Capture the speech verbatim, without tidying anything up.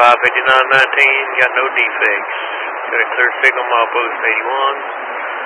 five eighty-nine nineteen, got no defects. Got a clear signal, mile post eighty-one.